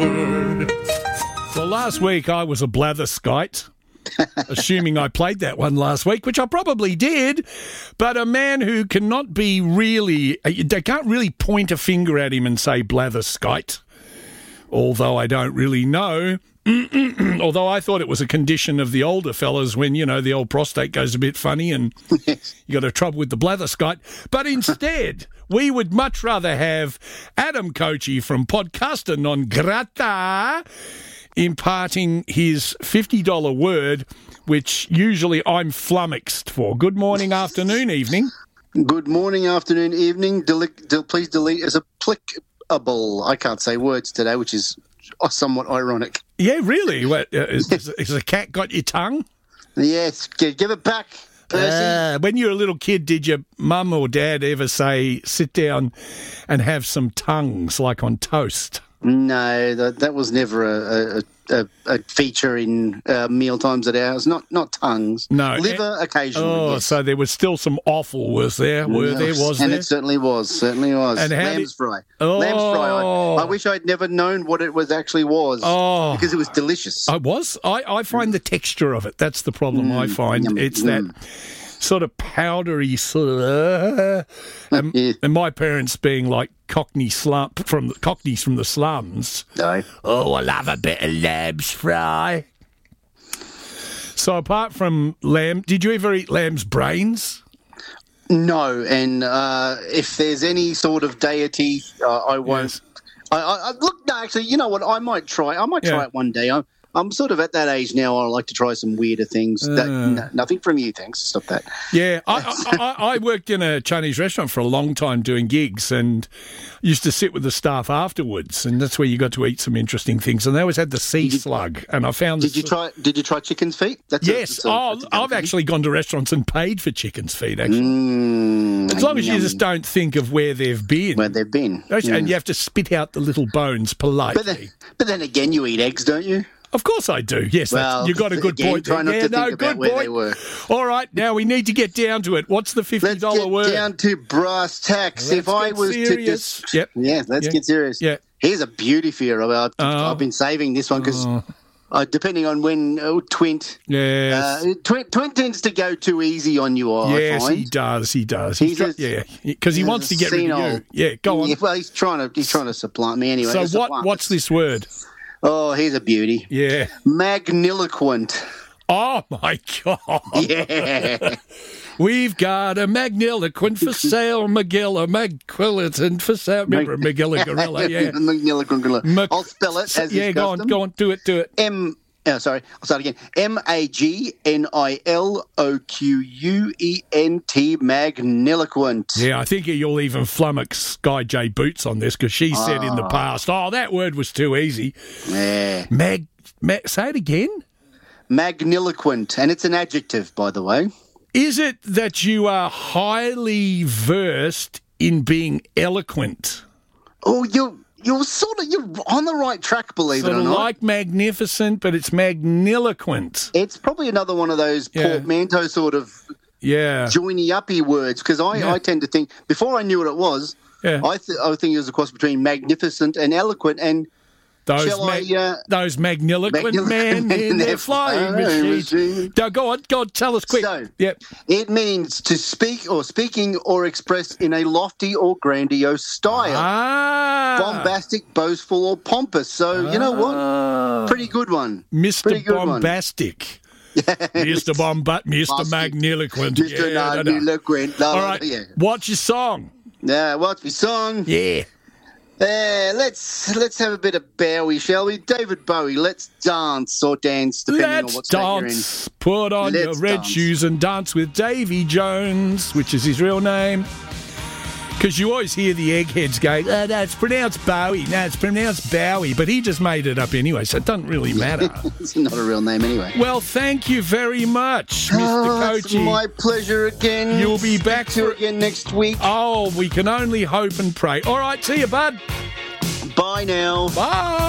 Well, last week I was a blatherskite, assuming I played that one last week, which I probably did, but a man who cannot be really, they can't really point a finger at him and say blatherskite, although I don't really know. Although I thought it was a condition of the older fellas when, you know, the old prostate goes a bit funny and you got a trouble with the blatherskite. But instead, we would much rather have Adam Kochi from Podcaster Non Grata imparting his $50 word, which usually I'm flummoxed for. Good morning, afternoon, evening. Good morning, afternoon, evening. Please delete as applicable. I can't say words today, which is somewhat ironic. Yeah, really? What, is a cat got your tongue? Yes, give it back, Percy. When you were a little kid, did your mum or dad ever say, sit down and have some tongues, like on toast? No, that was never a feature in meal times at ours. Not tongues. No. Liver occasionally. Oh, yes. So there was still some offal, was there? And it certainly was. And lamb's fry. Oh. Lamb's fry. I wish I'd never known what it actually was. Oh. Because it was delicious. I was. I find the texture of it. That's the problem I find. It's that sort of powdery sort of... and my parents being like Cockneys from the slums. No. Oh, I love a bit of lamb's fry. So apart from lamb, did you ever eat lamb's brains? No, and if there's any sort of deity, I won't. Yes. Look, no, actually, you know what? I might try it one day. I'm sort of at that age now. I like to try some weirder things. Nothing from you, thanks. Stop that. Yeah, I worked in a Chinese restaurant for a long time doing gigs and used to sit with the staff afterwards, and that's where you got to eat some interesting things. And they always had the sea slug, and I found. Did you try chicken's feet? Yes. I've actually gone to restaurants and paid for chicken's feet. Actually, as long as you just don't think of where they've been. And you have to spit out the little bones politely. But then again, you eat eggs, don't you? Of course I do. Yes, well, you got a good point. Try not to think about where they were. All right, now we need to get down to it. What's the $50 word? Let's get down to brass tacks. Let's get serious. Yeah. Here's a beauty for you. I've been saving this one because depending on when Twint... Yes. Twint tends to go too easy on you, I find. He does. Because he wants to get rid of you. Yeah, go on. Yeah, well, he's trying to supplant me anyway. So what's this word? Oh, here's a beauty. Yeah. Magniloquent. Oh, my God. Yeah. We've got a magniloquent for sale, Magniloquent for sale. Remember Magilla Gorilla, yeah. Magniloquent gorilla. I'll spell it as is custom. Go on, do it. I'll start again. Magniloquent, magniloquent. Yeah, I think you'll even flummox Sky J Boots on this because she said in the past, that word was too easy. Yeah. Say it again? Magniloquent, and it's an adjective, by the way. Is it that you are highly versed in being eloquent? Oh, you're on the right track, believe it or not. Like magnificent, but it's magniloquent. It's probably another one of those portmanteau sort of joiny-uppy words, because I tend to think, before I knew what it was, I think it was a cross between magnificent and eloquent, and those magniloquent men in their flying machines. Go on, tell us quick. So, it means to speak or speaking or express in a lofty or grandiose style. Bombastic, boastful, or pompous. So, you know what? Pretty good one. Mr. Bombastic. Mr. Magniloquent. Mr. Magniloquent. All right, what's your song? What's my song? Yeah. Let's have a bit of Bowie, shall we? David Bowie, let's dance or dance, depending on what state you're in. Put on your red shoes and dance with Davy Jones, which is his real name. Because you always hear the eggheads going, no, it's pronounced Bowie. No, it's pronounced Bowie. But he just made it up anyway, so it doesn't really matter. It's not a real name anyway. Well, thank you very much, Mr. Kochi. It's my pleasure again. You'll be back again next week. Oh, we can only hope and pray. All right, see you, bud. Bye now. Bye.